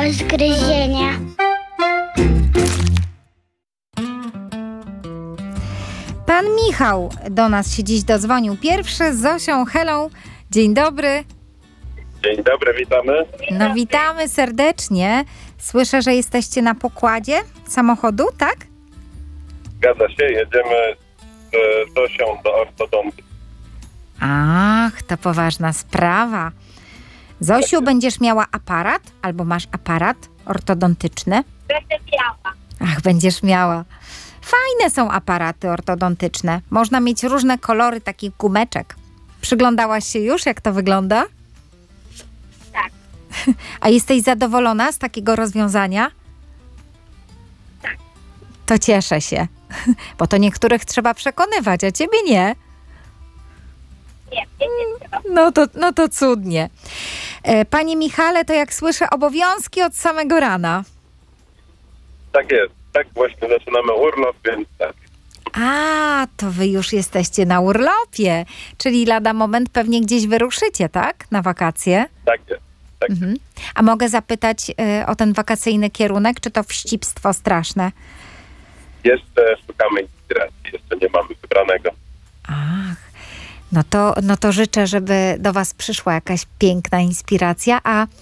zgryzienia. Pan Michał do nas się dziś dodzwonił pierwszy z Zosią. Hello, dzień dobry. Dzień dobry, witamy. No witamy serdecznie. Słyszę, że jesteście na pokładzie samochodu, tak? Zgadza się, jedziemy z Zosią do ortodontu. Ach, to poważna sprawa. Zosiu, będziesz miała aparat albo masz aparat ortodontyczny? Będę miała. Ach, będziesz miała. Fajne są aparaty ortodontyczne. Można mieć różne kolory takich gumeczek. Przyglądałaś się już, jak to wygląda? Tak. A jesteś zadowolona z takiego rozwiązania? Tak. To cieszę się. Bo to niektórych trzeba przekonywać, a ciebie nie. Nie trzeba. No to cudnie. Panie Michale, to jak słyszę, obowiązki od samego rana. Tak jest, tak właśnie zaczynamy urlop, więc tak. A, to wy już jesteście na urlopie, czyli lada moment pewnie gdzieś wyruszycie, tak? Na wakacje. Tak jest. Tak. Mhm. A mogę zapytać o ten wakacyjny kierunek, czy to wścibstwo straszne? Jeszcze szukamy inspiracji, jeszcze nie mamy wybranego. Ach, no to życzę, żeby do was przyszła jakaś piękna inspiracja, a